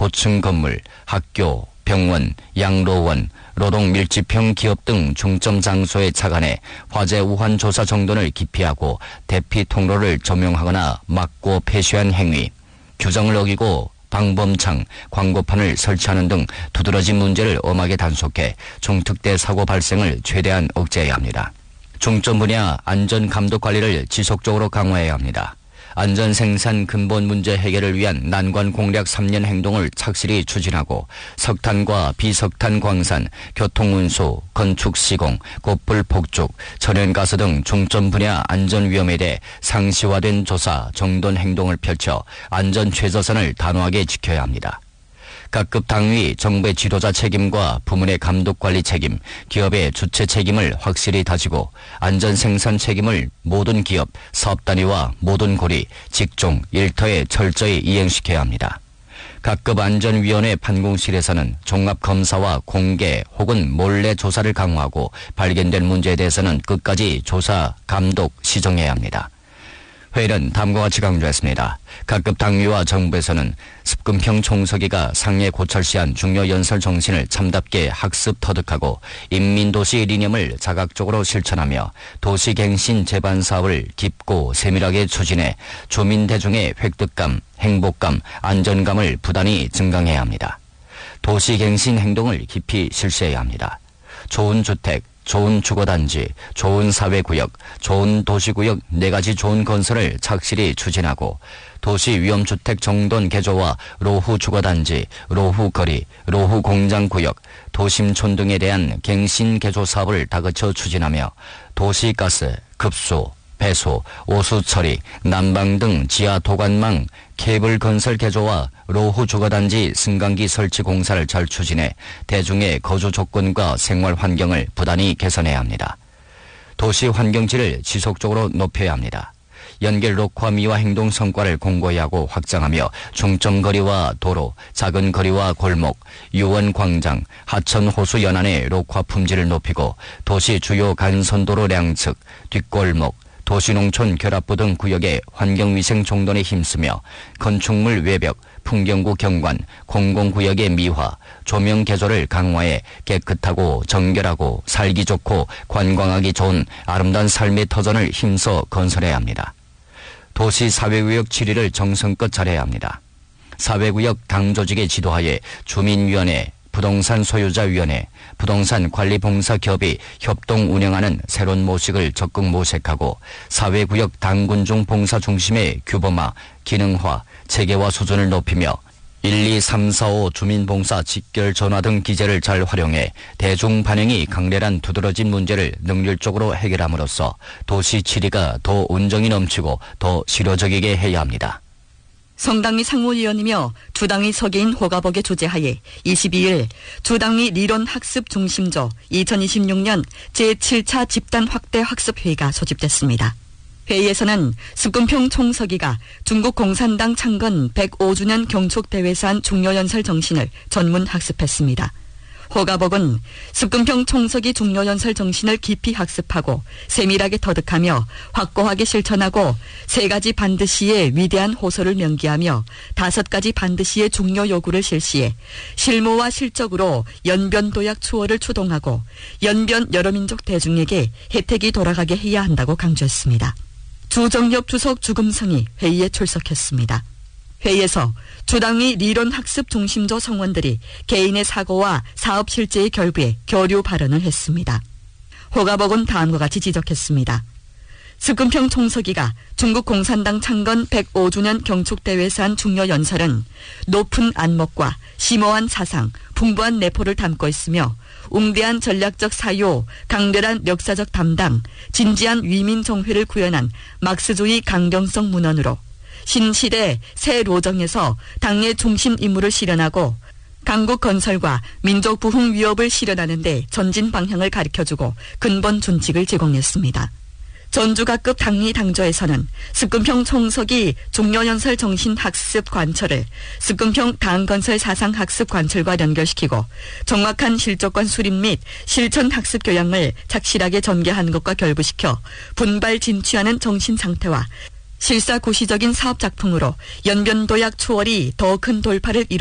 고층 건물, 학교, 병원, 양로원, 노동 밀집형 기업 등 중점 장소에 착안해 화재 우환 조사 정돈을 기피하고 대피 통로를 조명하거나 막고 폐쇄한 행위, 규정을 어기고 방범창, 광고판을 설치하는 등 두드러진 문제를 엄하게 단속해 중특대 사고 발생을 최대한 억제해야 합니다. 중점 분야 안전 감독 관리를 지속적으로 강화해야 합니다. 안전 생산 근본 문제 해결을 위한 난관 공략 3년 행동을 착실히 추진하고 석탄과 비석탄 광산, 교통운수, 건축 시공, 곧불 폭죽, 천연가스 등 중점 분야 안전 위험에 대해 상시화된 조사, 정돈 행동을 펼쳐 안전 최저선을 단호하게 지켜야 합니다. 각급 당위, 정부의 지도자 책임과 부문의 감독 관리 책임, 기업의 주체 책임을 확실히 다지고 안전 생산 책임을 모든 기업, 사업 단위와 모든 고리, 직종, 일터에 철저히 이행시켜야 합니다. 각급 안전위원회 판공실에서는 종합검사와 공개 혹은 몰래 조사를 강화하고 발견된 문제에 대해서는 끝까지 조사, 감독, 시정해야 합니다. 회의는 다음과 같이 강조했습니다. 각급 당위와 정부에서는 습근평 총서기가 상해 고철시한 중요 연설 정신을 참답게 학습 터득하고 인민도시 리념을 자각적으로 실천하며 도시갱신 재반 사업을 깊고 세밀하게 추진해 주민 대중의 획득감, 행복감, 안전감을 부단히 증강해야 합니다. 도시갱신 행동을 깊이 실시해야 합니다. 좋은 주택, 좋은 주거단지, 좋은 사회구역, 좋은 도시구역 4가지 좋은 건설을 착실히 추진하고 도시 위험주택 정돈 개조와 로후 주거단지, 로후 거리, 로후 공장구역, 도심촌 등에 대한 갱신 개조 사업을 다그쳐 추진하며 도시가스, 급수, 배수, 오수 처리, 난방 등 지하 도관망, 케이블 건설 개조와 로후 주거단지 승강기 설치 공사를 잘 추진해 대중의 거주 조건과 생활 환경을 부단히 개선해야 합니다. 도시 환경질을 지속적으로 높여야 합니다. 연결 녹화 미화 행동 성과를 공고히 하고 확장하며 중점 거리와 도로, 작은 거리와 골목, 유원 광장, 하천 호수 연안의 녹화 품질을 높이고 도시 주요 간선도로 양측, 뒷골목, 도시농촌 결합부 등 구역의 환경위생 정돈에 힘쓰며 건축물 외벽, 풍경구 경관, 공공구역의 미화, 조명 개조를 강화해 깨끗하고 정결하고 살기 좋고 관광하기 좋은 아름다운 삶의 터전을 힘써 건설해야 합니다. 도시 사회구역 질의를 정성껏 잘해야 합니다. 사회구역 당조직의 지도하에 주민위원회, 부동산 소유자위원회, 부동산 관리봉사기업이 협동 운영하는 새로운 모식을 적극 모색하고 사회구역 당군중 봉사 중심의 규범화, 기능화, 체계화 수준을 높이며 1, 2, 3, 4, 5 주민봉사 직결 전화 등 기제를 잘 활용해 대중 반영이 강렬한 두드러진 문제를 능률적으로 해결함으로써 도시 질의가 더 온정이 넘치고 더 실효적이게 해야 합니다. 성당리 상무위원이며 주당위 서기인 호가복의 주재하에 22일 주당위 리론학습중심조 2026년 제7차 집단 확대 학습회의가 소집됐습니다. 회의에서는 습근평 총서기가 중국 공산당 창건 105주년 경축대회산 중요연설 정신을 전문 학습했습니다. 호가복은 습근평 총서기 중요연설 정신을 깊이 학습하고 세밀하게 터득하며 확고하게 실천하고 3가지 반드시의 위대한 호소를 명기하며 5가지 반드시의 중요 요구를 실시해 실무와 실적으로 연변도약 추월을 추동하고 연변 여러민족 대중에게 혜택이 돌아가게 해야 한다고 강조했습니다. 주정엽 주석 주금성이 회의에 출석했습니다. 회의에서 주당위 리론학습 중심조 성원들이 개인의 사고와 사업 실제의 결부에 교류 발언을 했습니다. 호가복은 다음과 같이 지적했습니다. 습근평 총서기가 중국 공산당 창건 105주년 경축대회산 중요연설은 높은 안목과 심오한 사상, 풍부한 내포를 담고 있으며 웅대한 전략적 사유, 강렬한 역사적 담당, 진지한 위민정회를 구현한 막스주의 강경성 문헌으로 신시대 새 로정에서 당의 중심 임무를 실현하고 강국 건설과 민족 부흥 위협을 실현하는 데 전진 방향을 가르쳐주고 근본 준칙을 제공했습니다. 전주각급 당리 당조에서는 습근평 총서기 중요연설 정신학습 관철을 습근평 당건설 사상학습 관철과 연결시키고 정확한 실적관 수립 및 실천 학습 교양을 착실하게 전개하는 것과 결부시켜 분발 진취하는 정신 상태와 실사구시적인 사업 작품으로 연변도약 초월이 더 큰 돌파를